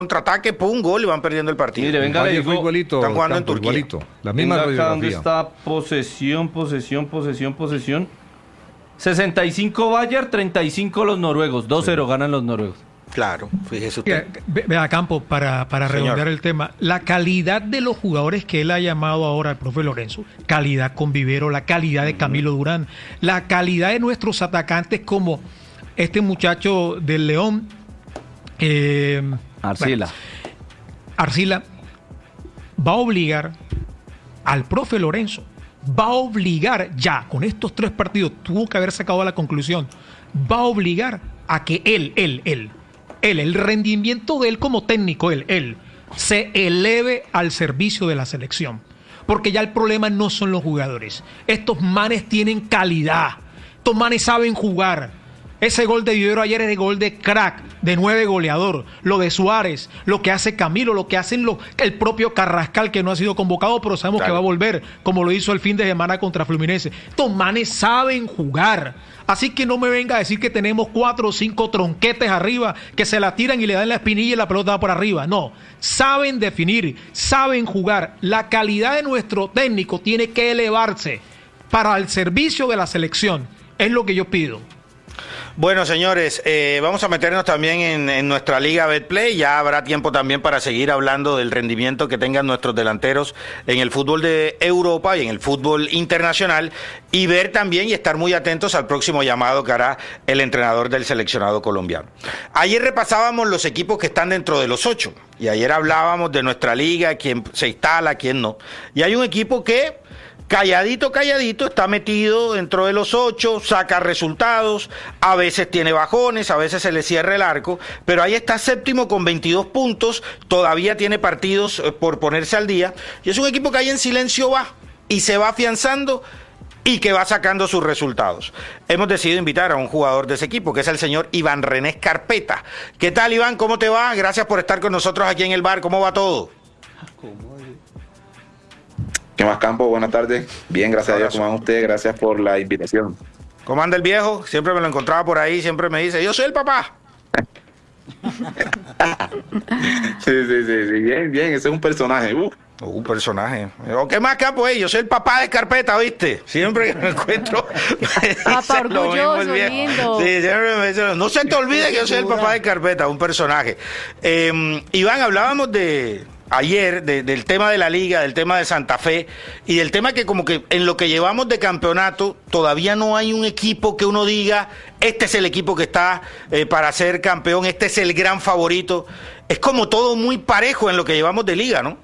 contraataque, pum, gol y van perdiendo el partido. Mire, venga, le digo, están jugando en Turquía. Igualito, la misma venga acá radiografía. donde está posesión. 65 Bayern, 35 los noruegos. 2-0 ganan los noruegos. Claro, fíjese usted. Vea, Campo, para redondear el tema, la calidad de los jugadores que él ha llamado ahora el profe Lorenzo, calidad con Vivero, la calidad de Camilo Durán, la calidad de nuestros atacantes como este muchacho del León, Arcila. Arcila, va a obligar al profe Lorenzo, va a obligar ya, con estos 3 partidos, tuvo que haber sacado la conclusión, va a obligar a que el rendimiento de él como técnico, él, se eleve al servicio de la selección. Porque ya el problema no son los jugadores. Estos manes tienen calidad. Estos manes saben jugar. Ese gol de Vivero ayer es el gol de crack, de 9 goleador. Lo de Suárez, lo que hace Camilo, lo que hacen el propio Carrascal, que no ha sido convocado, pero sabemos que va a volver, como lo hizo el fin de semana contra Fluminense. Estos manes saben jugar. Así que no me venga a decir que tenemos 4 o 5 tronquetes arriba que se la tiran y le dan la espinilla y la pelota va por arriba. No, saben definir, saben jugar. La calidad de nuestro técnico tiene que elevarse para el servicio de la selección. Es lo que yo pido. Bueno, señores, vamos a meternos también en nuestra Liga Betplay. Ya habrá tiempo también para seguir hablando del rendimiento que tengan nuestros delanteros en el fútbol de Europa y en el fútbol internacional, y ver también y estar muy atentos al próximo llamado que hará el entrenador del seleccionado colombiano. Ayer repasábamos los equipos que están dentro de los 8, y ayer hablábamos de nuestra liga, quién se instala, quién no. Y hay un equipo que calladito, está metido dentro de los 8, saca resultados, a veces tiene bajones, a veces se le cierra el arco, pero ahí está séptimo con 22 puntos, todavía tiene partidos por ponerse al día, y es un equipo que ahí en silencio va, y se va afianzando, y que va sacando sus resultados. Hemos decidido invitar a un jugador de ese equipo, que es el señor Iván René Scarpeta. ¿Qué tal, Iván? ¿Cómo te va? Gracias por estar con nosotros aquí en el bar. ¿Cómo va todo? ¿Qué más, Campo? Buenas tardes. Bien, gracias a Dios. ¿Cómo van ustedes? Gracias por la invitación. ¿Cómo anda el viejo? Siempre me lo encontraba por ahí, siempre me dice, yo soy el papá. Sí. Bien. Ese es un personaje. Un personaje. ¿Qué más, Campo? Yo soy el papá de Carpeta, ¿viste? Siempre que me encuentro. Papá orgulloso, lindo. Sí, siempre me dice, no se te olvide que yo soy el papá de Carpeta, un personaje. Iván, hablábamos ayer del tema de la Liga, del tema de Santa Fe y del tema que como que en lo que llevamos de campeonato todavía no hay un equipo que uno diga, este es el equipo que está para ser campeón, este es el gran favorito. Es como todo muy parejo en lo que llevamos de Liga, ¿no?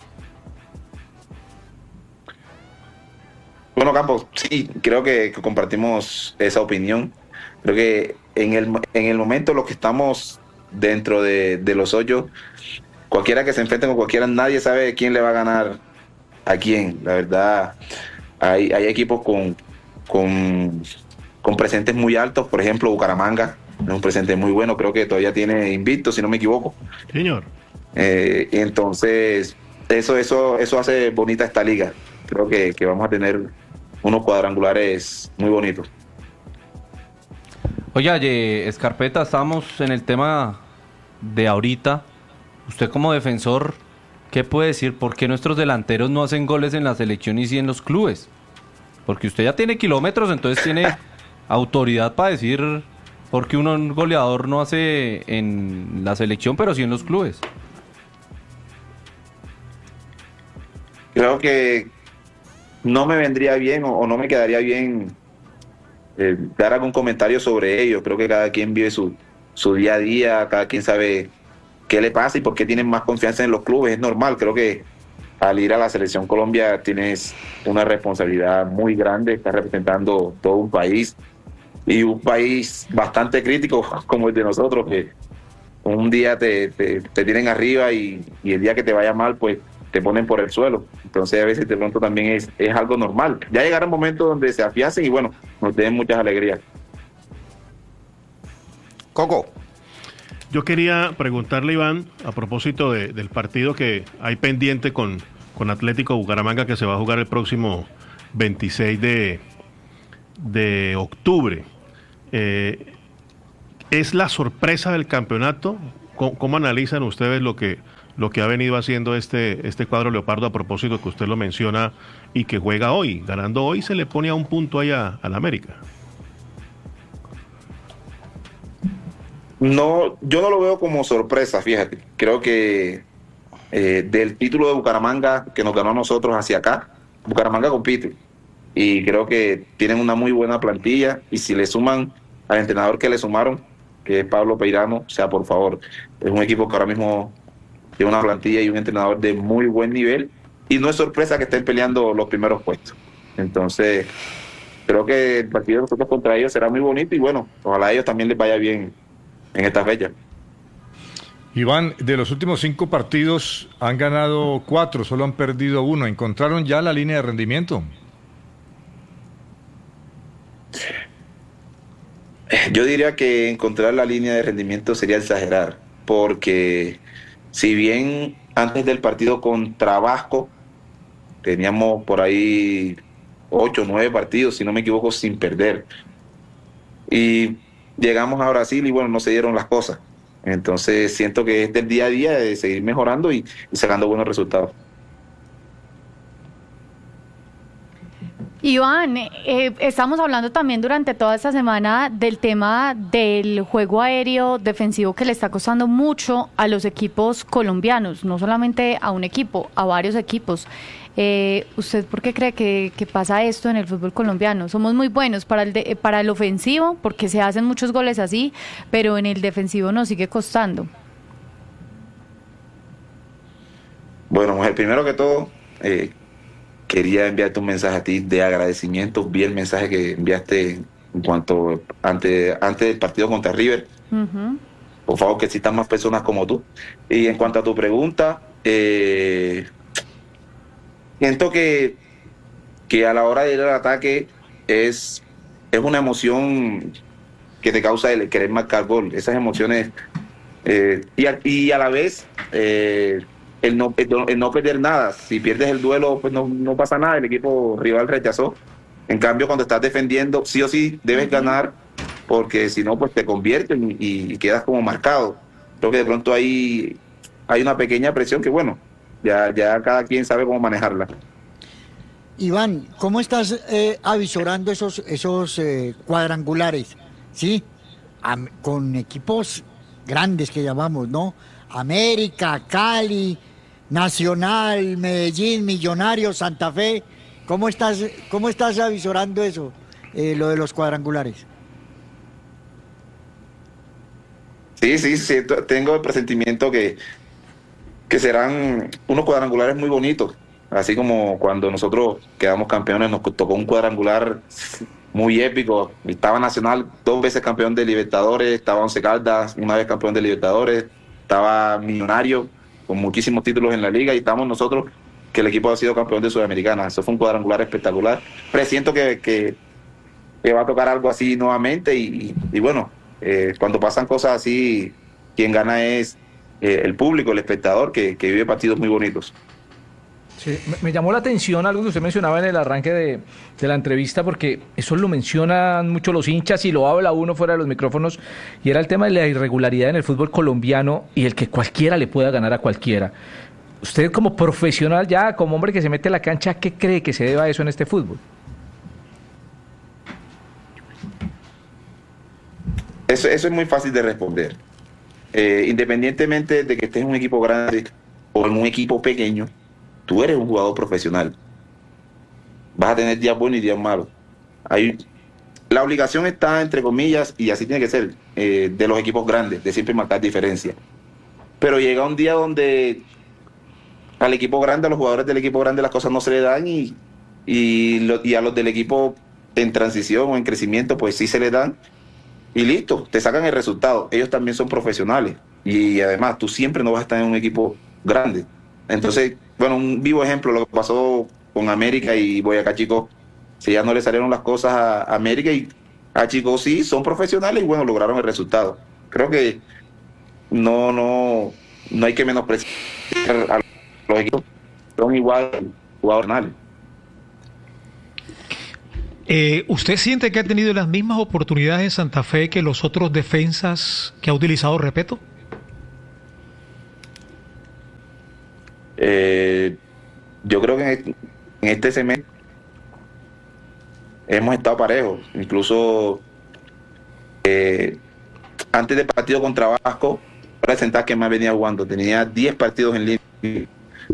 Bueno, Campos, sí, creo que compartimos esa opinión. Creo que en el momento los que estamos dentro de los 8, cualquiera que se enfrente con cualquiera, nadie sabe quién le va a ganar a quién. La verdad, hay equipos con presentes muy altos. Por ejemplo, Bucaramanga es un presente muy bueno. Creo que todavía tiene invicto, si no me equivoco. Señor. Entonces, eso hace bonita esta liga. Creo que vamos a tener unos cuadrangulares muy bonitos. Oye, Scarpeta, estamos en el tema de ahorita. Usted como defensor, ¿qué puede decir? ¿Por qué nuestros delanteros no hacen goles en la selección y sí en los clubes? Porque usted ya tiene kilómetros, entonces tiene autoridad para decir por qué un goleador no hace en la selección, pero sí en los clubes. Creo que no me vendría bien o no me quedaría bien dar algún comentario sobre ello. Creo que cada quien vive su día a día, cada quien sabe qué le pasa y por qué tienen más confianza en los clubes. Es normal, creo que al ir a la Selección Colombia tienes una responsabilidad muy grande, estás representando todo un país y un país bastante crítico como el de nosotros, que un día te tienen arriba y el día que te vaya mal, pues te ponen por el suelo. Entonces a veces de pronto también es algo normal. Ya llegará un momento donde se afiancen y bueno, nos den muchas alegrías. Coco. Yo quería preguntarle, Iván, a propósito del partido que hay pendiente con Atlético Bucaramanga, que se va a jugar el próximo 26 de octubre. ¿Es la sorpresa del campeonato ¿Cómo analizan ustedes lo que ha venido haciendo este cuadro Leopardo, a propósito que usted lo menciona y que juega hoy? Ganando hoy se le pone a un punto ahí a la América. No, yo no lo veo como sorpresa, fíjate. Creo que del título de Bucaramanga que nos ganó a nosotros hacia acá, Bucaramanga compite. Y creo que tienen una muy buena plantilla. Y si le suman al entrenador que le sumaron, que es Pablo Peirano, o sea, por favor, es un equipo que ahora mismo tiene una plantilla y un entrenador de muy buen nivel. Y no es sorpresa que estén peleando los primeros puestos. Entonces, creo que el partido de nosotros contra ellos será muy bonito. Y bueno, ojalá a ellos también les vaya bien en esta fecha. Iván, de los últimos 5 partidos han ganado 4, solo han perdido 1. ¿Encontraron ya la línea de rendimiento? Yo diría que encontrar la línea de rendimiento sería exagerar, porque si bien antes del partido contra Vasco teníamos por ahí 8 o 9 partidos, si no me equivoco, sin perder, y llegamos a Brasil y bueno, no se dieron las cosas. Entonces siento que es del día a día de seguir mejorando y sacando buenos resultados. Iván, estamos hablando también durante toda esta semana del tema del juego aéreo defensivo que le está costando mucho a los equipos colombianos, no solamente a un equipo, a varios equipos. ¿Usted por qué cree que pasa esto en el fútbol colombiano? Somos muy buenos para el ofensivo, porque se hacen muchos goles así, pero en el defensivo nos sigue costando. Bueno, mujer, primero que todo, quería enviarte un mensaje a ti de agradecimiento. Vi el mensaje que enviaste en cuanto antes del partido contra River. Uh-huh. Por favor, que existan más personas como tú. Y en cuanto a tu pregunta, siento que a la hora de ir al ataque es una emoción que te causa el querer marcar gol. Esas emociones y a la vez el no perder nada. Si pierdes el duelo, pues no pasa nada, el equipo rival rechazó. En cambio, cuando estás defendiendo, sí o sí debes ganar, porque si no, pues te convierten y quedas como marcado. Creo que de pronto hay una pequeña presión que, bueno, ya cada quien sabe cómo manejarla. Iván, ¿cómo estás avisorando esos cuadrangulares? ¿Sí? Con equipos grandes que llamamos, ¿no? América, Cali, Nacional, Medellín, Millonarios, Santa Fe. ¿Cómo estás avisorando eso, lo de los cuadrangulares? Sí, tengo el presentimiento que serán unos cuadrangulares muy bonitos, así como cuando nosotros quedamos campeones nos tocó un cuadrangular muy épico. Estaba Nacional 2 veces campeón de Libertadores, estaba Once Caldas 1 vez campeón de Libertadores, estaba Millonario con muchísimos títulos en la liga y estamos nosotros que el equipo ha sido campeón de Sudamericana. Eso fue un cuadrangular espectacular. Presiento que va a tocar algo así nuevamente y bueno, cuando pasan cosas así, quien gana es el público, el espectador que vive partidos muy bonitos. Sí, me llamó la atención algo que usted mencionaba en el arranque de la entrevista, porque eso lo mencionan mucho los hinchas y lo habla uno fuera de los micrófonos, y era el tema de la irregularidad en el fútbol colombiano y el que cualquiera le pueda ganar a cualquiera. Usted como profesional ya, como hombre que se mete a la cancha, ¿qué cree que se deba a eso en este fútbol? Eso es muy fácil de responder. Independientemente de que estés en un equipo grande o en un equipo pequeño, tú eres un jugador profesional. Vas a tener días buenos y días malos. La obligación está, entre comillas, y así tiene que ser, de los equipos grandes, de siempre marcar diferencia. Pero llega un día donde al equipo grande, a los jugadores del equipo grande, las cosas no se le dan y a los del equipo en transición o en crecimiento, pues sí se le dan. Y listo, te sacan el resultado. Ellos también son profesionales. Y además, tú siempre no vas a estar en un equipo grande. Entonces, bueno, un vivo ejemplo, lo que pasó con América y Boyacá Chicó. Si ya no le salieron las cosas a América y a Chicó sí, son profesionales y bueno, lograron el resultado. Creo que no hay que menospreciar a los equipos. Son igual jugadores. ¿Usted siente que ha tenido las mismas oportunidades en Santa Fe que los otros defensas que ha utilizado Repetto? Yo creo que en este semestre hemos estado parejos. Incluso antes del partido contra Vasco, para sentar que más venía jugando, tenía 10 partidos en línea.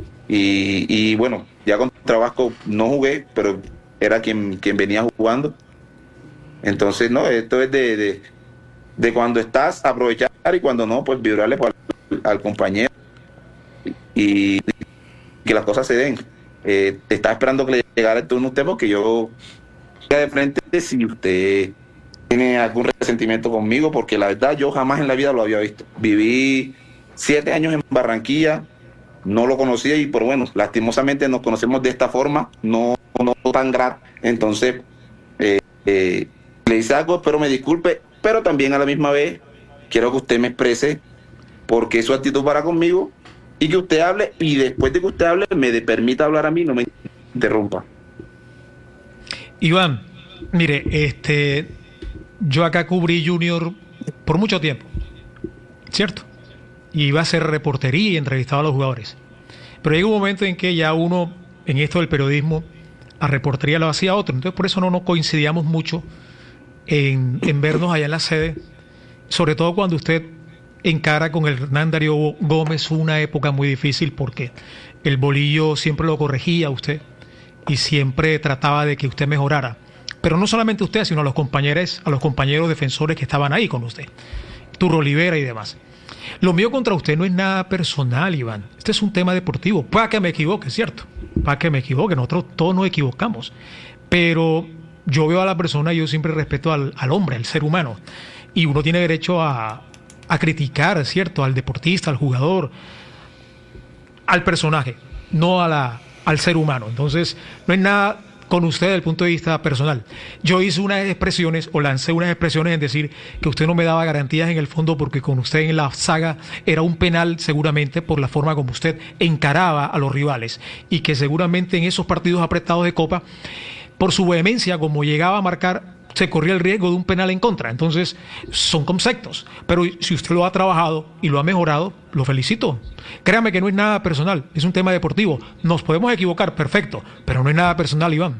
Y bueno, ya contra Vasco no jugué, pero era quien venía jugando. Entonces, no, esto es de cuando estás, aprovechar, y cuando no, pues vibrarle al compañero y que las cosas se den. Estaba esperando que le llegara el turno a usted, porque yo de frente si usted tiene algún resentimiento conmigo, porque la verdad yo jamás en la vida lo había visto. Viví 7 años en Barranquilla, no lo conocía, y por bueno, lastimosamente nos conocemos de esta forma, no tan grata. Entonces le hice algo, espero me disculpe, pero también a la misma vez quiero que usted me exprese por qué su actitud para conmigo, y que usted hable, y después de que usted hable me permita hablar a mí, no me interrumpa. Iván, mire, yo acá cubrí Junior por mucho tiempo, ¿cierto? Y iba a hacer reportería y entrevistaba a los jugadores. Pero llega un momento en que ya uno, en esto del periodismo, a reportería lo hacía otro. Entonces por eso no nos coincidíamos mucho en vernos allá en la sede, sobre todo cuando usted encara con el Hernán Darío Gómez una época muy difícil, porque el Bolillo siempre lo corregía a usted y siempre trataba de que usted mejorara. Pero no solamente usted, sino a los compañeros defensores que estaban ahí con usted, Turro Olivera y demás. Lo mío contra usted no es nada personal, Iván. Este es un tema deportivo. Para que me equivoque, ¿cierto? Para que me equivoque. Nosotros todos nos equivocamos. Pero yo veo a la persona y yo siempre respeto al hombre, al ser humano. Y uno tiene derecho a criticar, ¿cierto? Al deportista, al jugador, al personaje, no al ser humano. Entonces, no es nada con usted desde el punto de vista personal. Yo hice unas expresiones, o lancé unas expresiones en decir que usted no me daba garantías en el fondo, porque con usted en la saga era un penal, seguramente por la forma como usted encaraba a los rivales, y que seguramente en esos partidos apretados de Copa, por su vehemencia, como llegaba a marcar, se corría el riesgo de un penal en contra. Entonces, son conceptos. Pero si usted lo ha trabajado y lo ha mejorado, lo felicito. Créame que no es nada personal, es un tema deportivo. Nos podemos equivocar, perfecto, pero no es nada personal, Iván.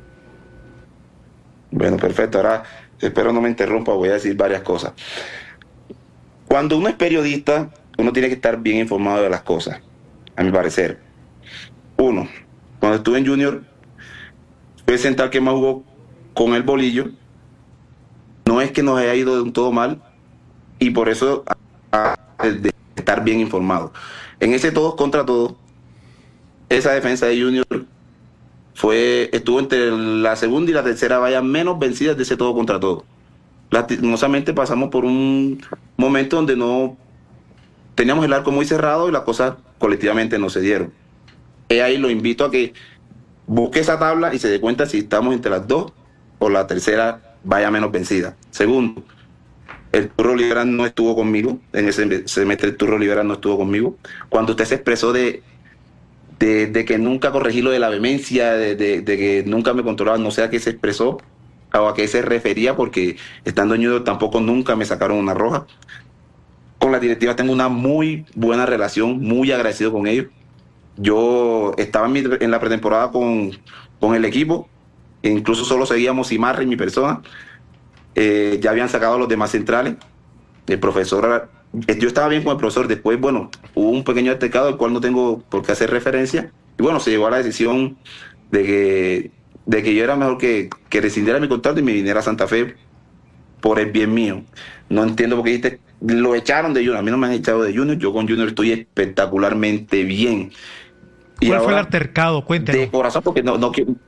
Bueno, perfecto. Ahora, espero no me interrumpa, voy a decir varias cosas. Cuando uno es periodista, uno tiene que estar bien informado de las cosas, a mi parecer. Uno, cuando estuve en Junior, fue el central que más jugó con el Bolillo. No es que nos haya ido de un todo mal, y por eso de estar bien informado. En ese todos contra todos, esa defensa de Junior estuvo entre la segunda y la tercera valla menos vencidas de ese todo contra todo. Lastimosamente pasamos por un momento donde no teníamos el arco muy cerrado y las cosas colectivamente no se dieron. Ahí lo invito a que busque esa tabla y se dé cuenta si estamos entre las dos o la tercera vaya menos vencida. Segundo, el Turro Olivera no estuvo conmigo. En ese semestre el Turro Olivera no estuvo conmigo. Cuando usted se expresó de que nunca corregí lo de la vehemencia, de que nunca me controlaba, no sé a qué se expresó o a qué se refería, porque estando en Junior tampoco nunca me sacaron una roja. Con la directiva tengo una muy buena relación, muy agradecido con ellos. Yo estaba en la pretemporada con el equipo, e incluso solo seguíamos Imarra y mi persona. Ya habían sacado a los demás centrales. El profesor, yo estaba bien con el profesor. Después, bueno, hubo un pequeño altercado del cual no tengo por qué hacer referencia, y bueno, se llegó a la decisión de que yo era mejor que rescindiera mi contrato y me viniera a Santa Fe por el bien mío. No entiendo por qué dijiste, lo echaron de Junior. A mí no me han echado de Junior. Yo con Junior estoy espectacularmente bien. ¿Cuál fue el altercado? Cuéntenos. De corazón, porque no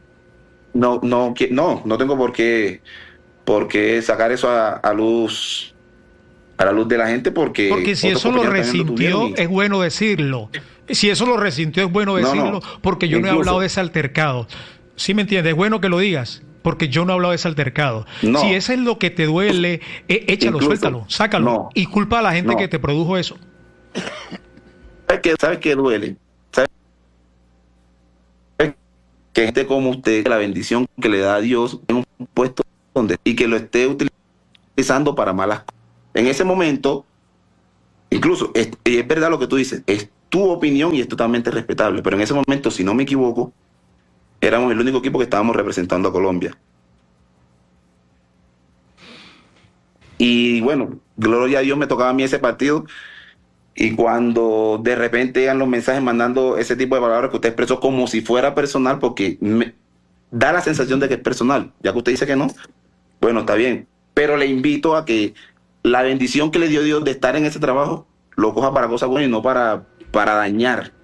tengo por qué sacar eso a la luz de la gente, porque si eso lo resintió, es bueno decirlo. Si eso lo resintió, es bueno decirlo, porque yo no he hablado de ese altercado. ¿Sí me entiendes? Es bueno que lo digas, porque yo no he hablado de ese altercado. Si eso es lo que te duele, échalo, suéltalo, sácalo, y culpa a la gente que te produjo eso. ¿Sabes qué duele? Que gente como usted, la bendición que le da a Dios en un puesto y que lo esté utilizando para malas cosas. En ese momento, incluso, y es verdad lo que tú dices, tu opinión y es totalmente respetable. Pero en ese momento, si no me equivoco, éramos el único equipo que estábamos representando a Colombia. Y bueno, gloria a Dios, me tocaba a mí ese partido. Y cuando de repente llegan los mensajes mandando ese tipo de palabras que usted expresó como si fuera personal, porque me da la sensación de que es personal, ya que usted dice que no, bueno, está bien. Pero le invito a que la bendición que le dio Dios de estar en ese trabajo lo coja para cosas buenas y no para dañar.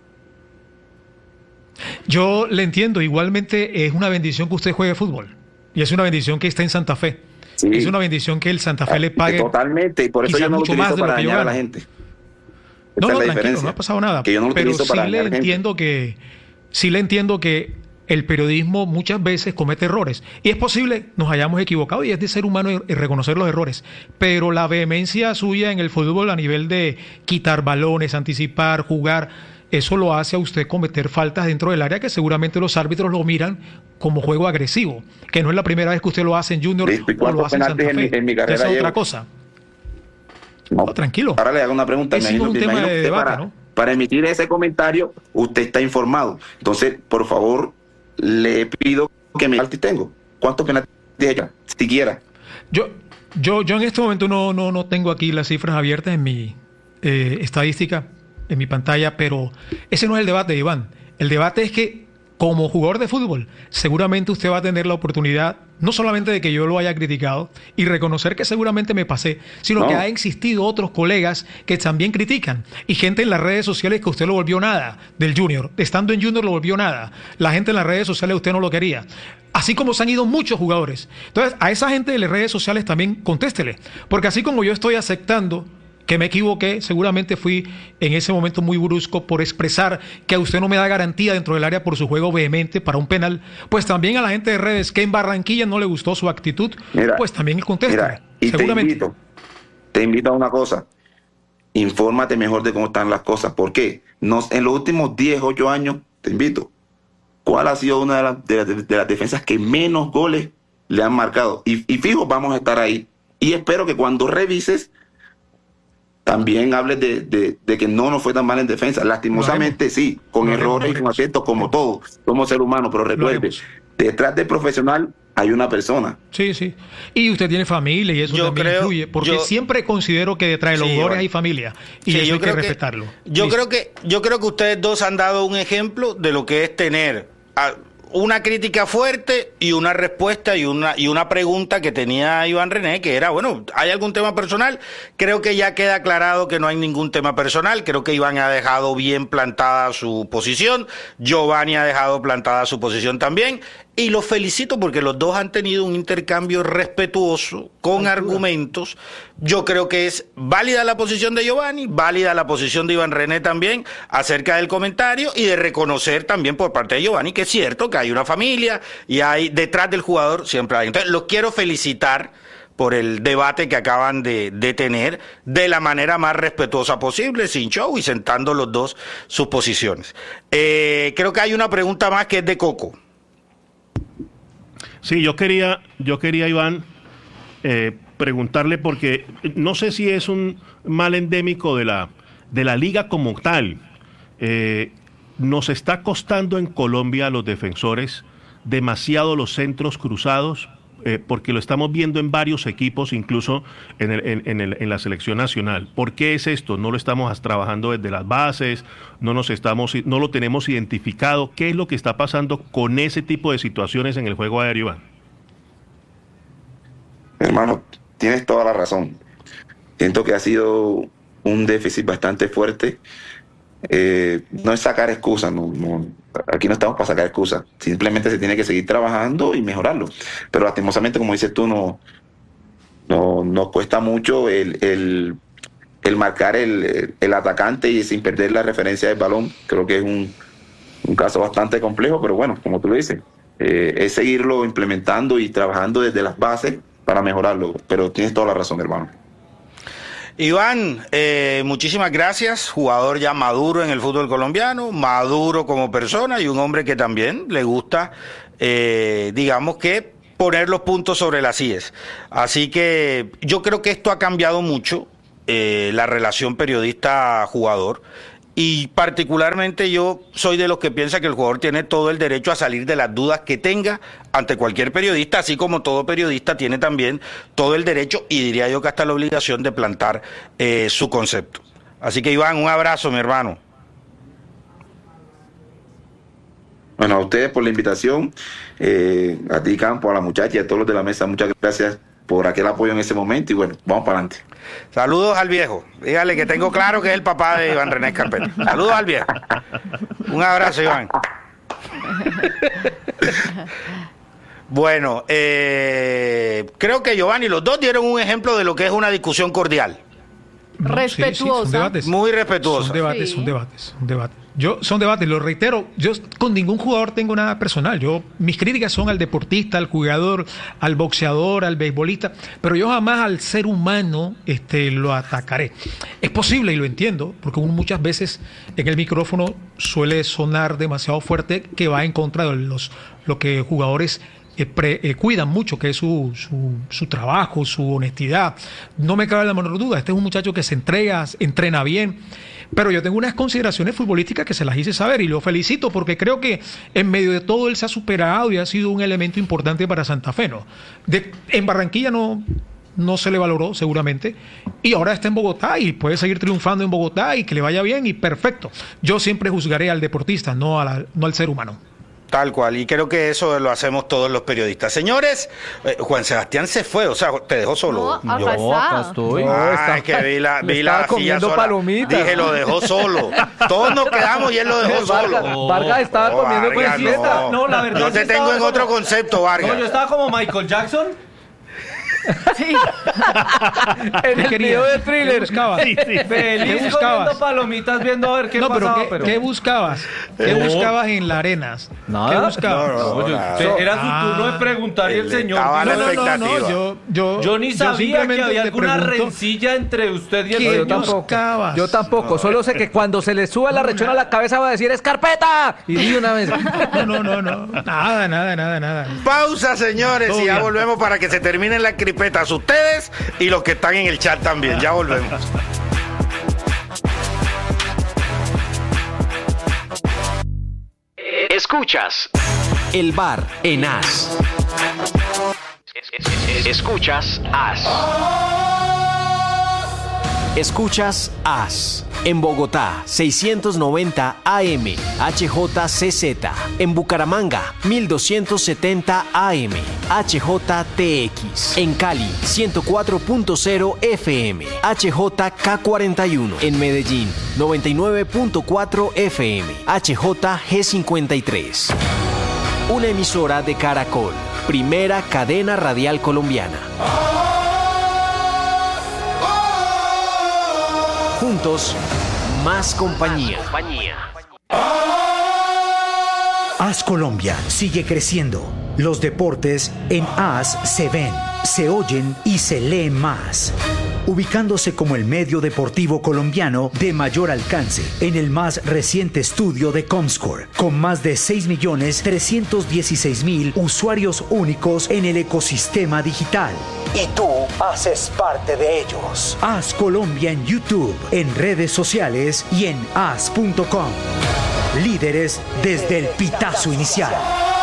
Yo le entiendo, igualmente es una bendición que usted juegue fútbol y es una bendición que está en Santa Fe. Sí. Es una bendición que el Santa Fe le pague. Totalmente, y por eso yo no lo utilizo para dañar a la gente. No, tranquilo, no ha pasado nada. Que yo no lo pero utilizo para sí le entiendo que el periodismo muchas veces comete errores. Y es posible nos hayamos equivocado y es de ser humano reconocer los errores. Pero la vehemencia suya en el fútbol a nivel de quitar balones, anticipar, jugar, eso lo hace a usted cometer faltas dentro del área que seguramente los árbitros lo miran como juego agresivo. Que no es la primera vez que usted lo hace en Junior o lo hace en Santa Fe. En mi carrera esa es otra cosa. No, tranquilo. Ahora le hago una pregunta. Es un tema de debate, ¿no? Para emitir ese comentario, usted está informado. Entonces, por favor, le pido que me tengo. ¿Cuántos penaltis ya? Siquiera. Yo en este momento no tengo aquí las cifras abiertas en mi estadística, en mi pantalla, pero ese no es el debate, Iván. El debate es que, como jugador de fútbol, seguramente usted va a tener la oportunidad no solamente de que yo lo haya criticado y reconocer que seguramente me pasé, sino que ha existido otros colegas que también critican y gente en las redes sociales que usted lo volvió nada del Junior, estando en Junior lo volvió nada, la gente en las redes sociales usted no lo quería, así como se han ido muchos jugadores. Entonces a esa gente de las redes sociales también contéstele, porque así como yo estoy aceptando que me equivoqué, seguramente fui en ese momento muy brusco por expresar que a usted no me da garantía dentro del área por su juego vehemente para un penal, pues también a la gente de redes que en Barranquilla no le gustó su actitud, pues también contesta. Y seguramente. Te invito a una cosa, infórmate mejor de cómo están las cosas, porque en los últimos 10, 8 años, te invito, ¿cuál ha sido una de las defensas que menos goles le han marcado? Y fijo, vamos a estar ahí, y espero que cuando revises también hables de que no nos fue tan mal en defensa. Lastimosamente sí, con errores y con aciertos como todos. Somos seres humanos, pero recuerde, detrás del profesional hay una persona. Sí. Y usted tiene familia y eso también influye, porque siempre considero que detrás de los jugadores hay familia y eso hay que respetarlo. Yo creo que ustedes dos han dado un ejemplo de lo que es tener una crítica fuerte y una respuesta y una pregunta que tenía Iván René, que era, bueno, ¿hay algún tema personal? Creo que ya queda aclarado que no hay ningún tema personal. Creo que Iván ha dejado bien plantada su posición, Giovanni ha dejado plantada su posición también, y los felicito porque los dos han tenido un intercambio respetuoso, con argumentos. Yo creo que es válida la posición de Giovanni, válida la posición de Iván René también, acerca del comentario, y de reconocer también por parte de Giovanni que es cierto que hay una familia y hay detrás del jugador siempre hay. Entonces, los quiero felicitar por el debate que acaban de tener de la manera más respetuosa posible, sin show y sentando los dos sus posiciones. Creo que hay una pregunta más que es de Coco. Sí, yo quería Iván, preguntarle, porque no sé si es un mal endémico de la liga como tal. Nos está costando en Colombia a los defensores demasiado los centros cruzados, porque lo estamos viendo en varios equipos, incluso en la selección nacional. ¿Por qué es esto? No lo estamos trabajando desde las bases, no lo tenemos identificado. ¿Qué es lo que está pasando con ese tipo de situaciones en el juego aéreo, Iván? Hermano, tienes toda la razón. Siento que ha sido un déficit bastante fuerte. No es sacar excusas, aquí no estamos para sacar excusas, simplemente se tiene que seguir trabajando y mejorarlo, pero lastimosamente, como dices tú, nos cuesta mucho el marcar el atacante y sin perder la referencia del balón. Creo que es un caso bastante complejo, pero bueno, como tú lo dices, es seguirlo implementando y trabajando desde las bases para mejorarlo, pero tienes toda la razón, hermano. Iván, muchísimas gracias, jugador ya maduro en el fútbol colombiano, maduro como persona y un hombre que también le gusta, digamos que poner los puntos sobre las íes. Así que yo creo que esto ha cambiado mucho la relación periodista-jugador Y particularmente yo soy de los que piensa que el jugador tiene todo el derecho a salir de las dudas que tenga ante cualquier periodista, así como todo periodista tiene también todo el derecho y diría yo que hasta la obligación de plantar su concepto. Así que Iván, un abrazo, mi hermano. Bueno, a ustedes por la invitación, a ti Campo, a la muchacha y a todos los de la mesa, muchas gracias por aquel apoyo en ese momento y bueno, vamos para adelante. Saludos al viejo, dígale que tengo claro que es el papá de Iván René Escarpeta. Saludos al viejo. Un abrazo, Iván. Bueno, creo que Giovanni, los dos dieron un ejemplo de lo que es una discusión cordial. Respetuosa. Son debates. Muy respetuosa. Son debates. Son debates, lo reitero, yo con ningún jugador tengo nada personal. Mis críticas son al deportista, al jugador, al boxeador, al beisbolista, pero yo jamás al ser humano lo atacaré. Es posible y lo entiendo, porque uno muchas veces en el micrófono suele sonar demasiado fuerte que va en contra de lo que jugadores cuidan mucho, que es su trabajo, su honestidad. No me cabe la menor duda, este es un muchacho que se entrega, entrena bien, pero yo tengo unas consideraciones futbolísticas que se las hice saber y lo felicito porque creo que en medio de todo él se ha superado y ha sido un elemento importante para Santa Fe, ¿no? En Barranquilla no se le valoró seguramente y ahora está en Bogotá y puede seguir triunfando en Bogotá y que le vaya bien y perfecto. Yo siempre juzgaré al deportista, no al ser humano. Tal cual, y creo que eso lo hacemos todos los periodistas. Señores, Juan Sebastián se fue, o sea, te dejó solo. No, Yo acá estoy. Es que vi la silla sola. Palomitas. Dije, lo dejó solo. Todos nos quedamos y él lo dejó solo. Vargas estaba comiendo con Vargas, siesta. No, la verdad Yo sí te tengo estaba en otro concepto, Vargas. No, yo estaba como Michael Jackson. Sí. En el video de Thriller. ¿Qué buscabas? Feliz comiendo palomitas, viendo a ver qué pasaba. ¿Qué buscabas? ¿Qué buscabas en la Arenas? Nada. ¿Qué buscabas? Era su turno de preguntar y el señor. Yo ni sabía que había alguna rencilla entre usted y el señor. Yo tampoco. Solo sé que cuando se le suba la rechona a la cabeza va a decir ¡Escarpeta! Y di una vez. No. Nada. Pausa, señores, Todo y ya bien. volvemos para que se terminen las cripetas ustedes y los que están en el chat también. Ya volvemos. Escuchas El Bar en AS. Escuchas AS. Escuchas AS. En Bogotá, 690 AM, HJCZ. En Bucaramanga, 1270 AM, HJTX. En Cali, 104.0 FM, HJK41. En Medellín, 99.4 FM, HJG53. Una emisora de Caracol, primera cadena radial colombiana. Juntos, más compañía. AS Colombia sigue creciendo. Los deportes en AS se ven, se oyen y se leen más. Ubicándose como el medio deportivo colombiano de mayor alcance en el más reciente estudio de Comscore, con más de 6.316.000 usuarios únicos en el ecosistema digital. Y tú haces parte de ellos. AS Colombia en YouTube, en redes sociales y en as.com. Líderes desde el pitazo inicial.